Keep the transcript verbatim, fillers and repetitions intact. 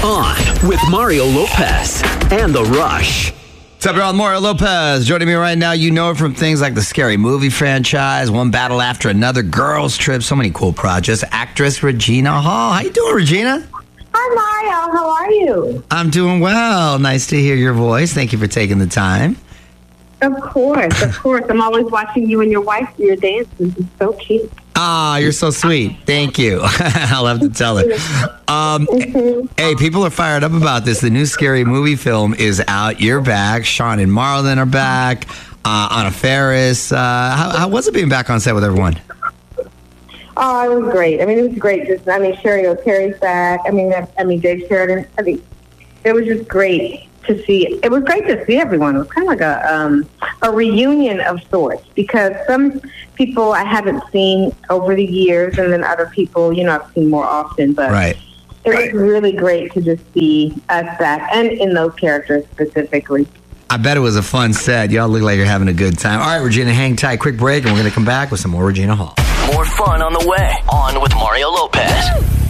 On with Mario Lopez and The Rush. What's up, y'all? Mario Lopez joining me right now. You know her from things like the Scary Movie franchise, One Battle After Another, Girls Trip, so many cool projects. Actress Regina Hall. How you doing, Regina? Hi, Mario. How are you? I'm doing well. Nice to hear your voice. Thank you for taking the time. Of course, of course. I'm always watching you and your wife do your dances. It's so cute. Ah, you're so sweet. Thank you. I'll have to tell her. Um, Mm-hmm. Hey, people are fired up about this. The new Scary Movie film is out. You're back. Sean and Marlon are back. Uh, Anna Faris. Uh, how, how was it being back on set with everyone? Oh, it was great. I mean, it was great. Just, I mean, Sherry O'Terry's back. I mean, I, I mean, Dave Sheridan. I mean, it was just great to see. It was great to see everyone. It was kind of like a um, a reunion of sorts, because some people I haven't seen over the years, and then other people, you know, I've seen more often. But Right. it was really great to just see us back, and in those characters specifically. I bet it was a fun set. Y'all look like you're having a good time. All right, Regina, hang tight. Quick break, and we're going to come back with some more Regina Hall. More fun on the way. On with Mario Lopez.